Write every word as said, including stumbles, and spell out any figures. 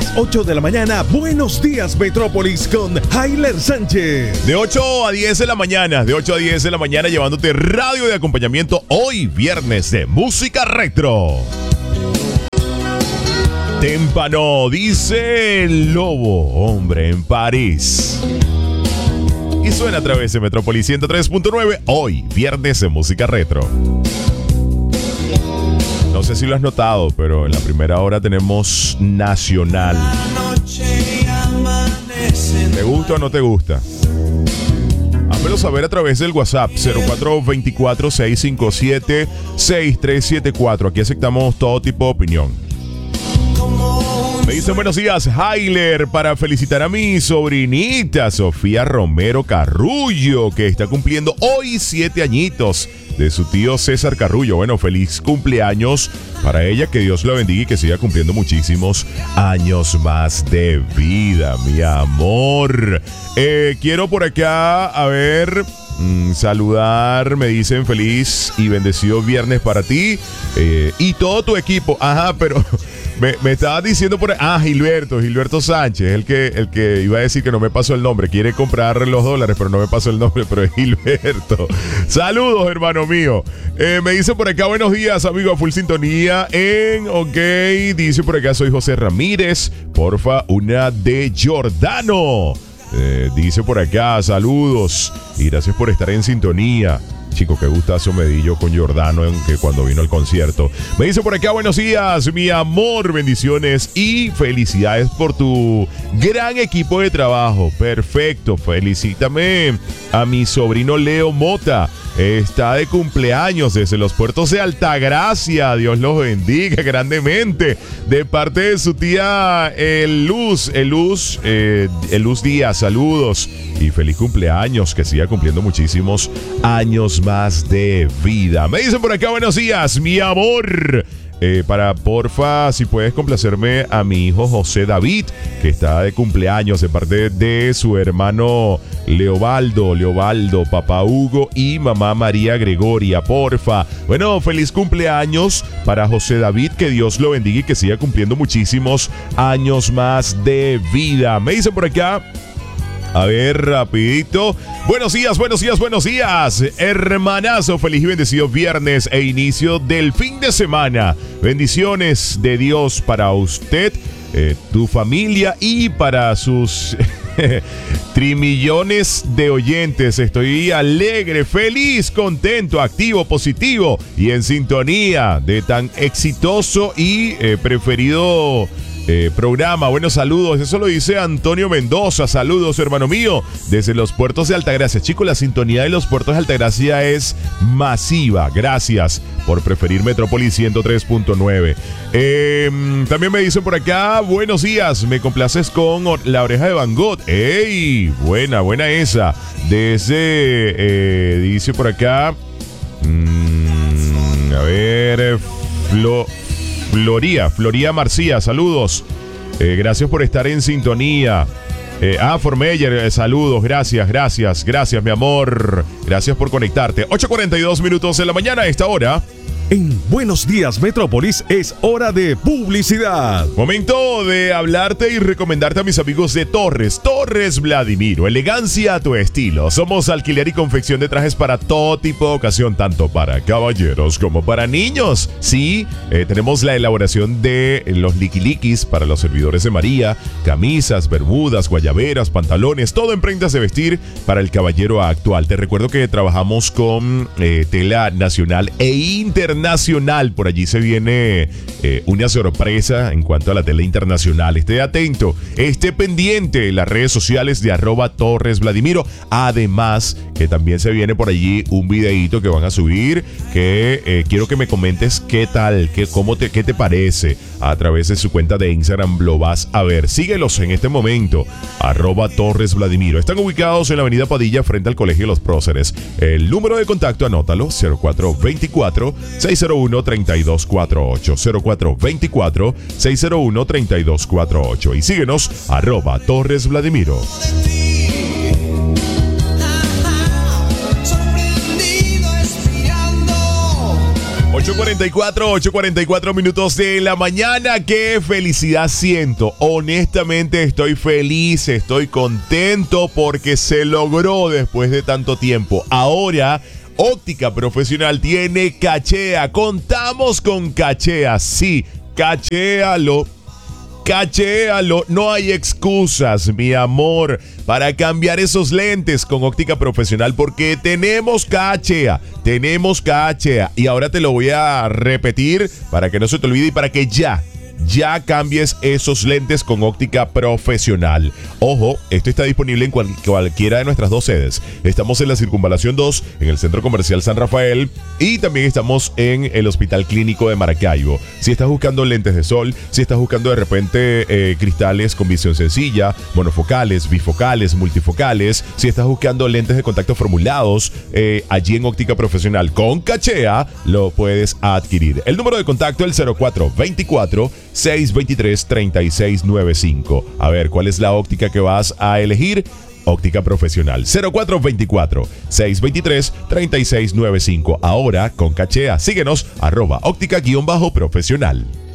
las ocho de la mañana, Buenos Días Metrópolis con Jailer Sánchez. De ocho a diez de la mañana, de ocho a diez de la mañana, llevándote radio de acompañamiento hoy, viernes de música retro. Témpano, dice el lobo, hombre en París. Y suena a través de Metrópolis ciento tres punto nueve, hoy, viernes de música retro. No sé si lo has notado, pero en la primera hora tenemos Nacional. ¿Te gusta o no te gusta? Házmelo saber a través del WhatsApp cero cuatro dos cuatro, seis cinco siete, seis tres siete cuatro. Aquí aceptamos todo tipo de opinión. Me dicen buenos días, Jailer, para felicitar a mi sobrinita Sofía Romero Carrullo, que está cumpliendo hoy siete añitos, de su tío César Carrullo. Bueno, feliz cumpleaños para ella, que Dios la bendiga y que siga cumpliendo muchísimos años más de vida, mi amor. Eh, quiero por acá, a ver, mmm, saludar, me dicen feliz y bendecido viernes para ti eh, y todo tu equipo. Ajá, pero... Me, me estaba diciendo por ahí, ah, Gilberto, Gilberto Sánchez, el que, el que iba a decir que no me pasó el nombre, quiere comprar los dólares, pero no me pasó el nombre, pero es Gilberto. Saludos, hermano mío. Eh, me dice por acá, buenos días, amigo, full sintonía en OK. Dice por acá, soy José Ramírez, porfa, una de Giordano. Eh, dice por acá, saludos y gracias por estar en sintonía. Chico, qué gustazo me di yo con Giordano en que cuando vino al concierto. Me dice por acá, buenos días, mi amor, bendiciones y felicidades por tu gran equipo de trabajo. Perfecto, felicítame a mi sobrino Leo Mota. Está de cumpleaños desde los puertos de Altagracia. Dios los bendiga grandemente. De parte de su tía El Luz, El Luz, eh, El Luz Díaz, saludos. Y feliz cumpleaños, que siga cumpliendo muchísimos años más de vida. Me dicen por acá, buenos días, mi amor. Eh, para, porfa, si puedes complacerme a mi hijo José David, que está de cumpleaños de parte de su hermano Leobaldo, Leobaldo, papá Hugo y mamá María Gregoria, porfa. Bueno, feliz cumpleaños para José David, que Dios lo bendiga y que siga cumpliendo muchísimos años más de vida. Me dicen por acá, a ver, rapidito. Buenos días, buenos días, buenos días. Hermanazo, feliz y bendecido viernes e inicio del fin de semana. Bendiciones de Dios para usted, eh, tu familia y para sus trimillones de oyentes. Estoy alegre, feliz, contento, activo, positivo y en sintonía de tan exitoso y eh, preferido Eh, programa. Buenos saludos, eso lo dice Antonio Mendoza. Saludos, hermano mío, desde los puertos de Altagracia. Chicos, la sintonía de los puertos de Altagracia es masiva. Gracias por preferir Metrópolis ciento tres punto nueve. Eh, también me dicen por acá, buenos días, me complaces con La Oreja de Van Gogh. ¡Ey! Buena, buena esa. Desde, eh, dice por acá, mmm, a ver, Flo... Floría, Floría Marcía, saludos. Eh, gracias por estar en sintonía. Eh, ah, Formeyer, eh, saludos, gracias, gracias, gracias, mi amor. Gracias por conectarte. ocho cuarenta y dos minutos de la mañana a esta hora. En Buenos Días Metrópolis es hora de publicidad. Momento de hablarte y recomendarte a mis amigos de Torres. Torres Vladimiro, elegancia a tu estilo. Somos alquiler y confección de trajes para todo tipo de ocasión, tanto para caballeros como para niños. Sí, eh, tenemos la elaboración de los liquilikis para los servidores de María, camisas, bermudas, guayaberas, pantalones, todo en prendas de vestir para el caballero actual. Te recuerdo que trabajamos con eh, tela nacional e internacional. Nacional, por allí se viene eh, una sorpresa en cuanto a la tele internacional. Esté atento, esté pendiente en las redes sociales de arroba Torres Vladimiro. Además, que también se viene por allí un videíto que van a subir, que eh, quiero que me comentes qué tal, qué, cómo te, qué te parece a través de su cuenta de Instagram. Lo vas a ver. Síguelos en este momento, arroba Torres Vladimiro. Están ubicados en la avenida Padilla frente al Colegio de los Próceres. El número de contacto, anótalo, cero cuatro dos cuatro, seis cero uno, tres dos cuatro ocho, cero cuatro dos cuatro, seis cero uno, tres dos cuatro ocho. Y síguenos, arroba Torres Vladimiro. ocho cuarenta y cuatro, ocho cuarenta y cuatro minutos de la mañana. Qué felicidad siento. Honestamente estoy feliz, estoy contento porque se logró después de tanto tiempo. Ahora Óptica Profesional tiene Cachea. Contamos con Cachea. Sí, cachéalo. Cachéalo, no hay excusas, mi amor, para cambiar esos lentes con Óptica Profesional porque tenemos cachea, tenemos cachea. Y ahora te lo voy a repetir para que no se te olvide y para que ya, ya cambies esos lentes con Óptica Profesional. Ojo, esto está disponible en cual, cualquiera de nuestras dos sedes. Estamos en la Circunvalación dos, en el Centro Comercial San Rafael, y también estamos en el Hospital Clínico de Maracaibo. Si estás buscando lentes de sol, si estás buscando de repente eh, cristales con visión sencilla, monofocales, bifocales, multifocales, si estás buscando lentes de contacto formulados, eh, allí en Óptica Profesional con cachea lo puedes adquirir. El número de contacto es el cero cuatro veinticuatro, seiscientos veintitrés, treinta y seis noventa y cinco. A ver, ¿cuál es la óptica que vas a elegir? Óptica Profesional. cero cuatro veinticuatro, seiscientos veintitrés, treinta y seis noventa y cinco. Ahora con cachea. Síguenos, arroba óptica-profesional.